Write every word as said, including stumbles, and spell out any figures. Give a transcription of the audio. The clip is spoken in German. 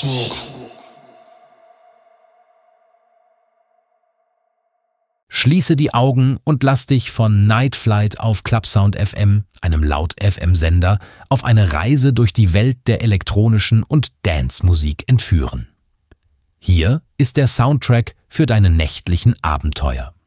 Schließe die Augen und lass dich von Night Flight auf Clubsound F M, einem Laut-F M-Sender, auf eine Reise durch die Welt der elektronischen und Dance-Musik entführen. Hier ist der Soundtrack für deine nächtlichen Abenteuer.